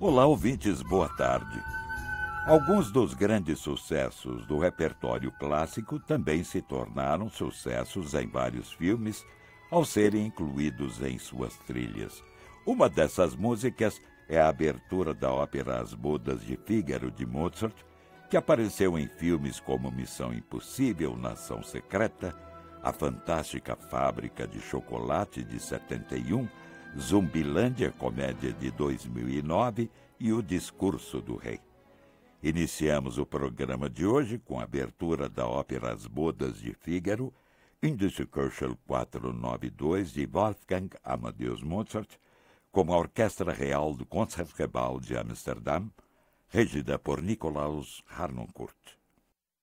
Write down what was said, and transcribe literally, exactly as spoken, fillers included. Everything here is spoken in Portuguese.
Olá, ouvintes, boa tarde. Alguns dos grandes sucessos do repertório clássico também se tornaram sucessos em vários filmes ao serem incluídos em suas trilhas. Uma dessas músicas é a abertura da ópera As Bodas de Fígaro, de Mozart, que apareceu em filmes como Missão Impossível, Nação Secreta, A Fantástica Fábrica de Chocolate, de setenta e um, Zumbilândia, comédia de dois mil e nove, e O Discurso do Rei. Iniciamos o programa de hoje com a abertura da ópera As Bodas de Fígaro, Indiscurso quatrocentos e noventa e dois, de Wolfgang Amadeus Mozart, com a Orquestra Real do Concertgebouw de Amsterdã, regida por Nicolaus Harnoncourt.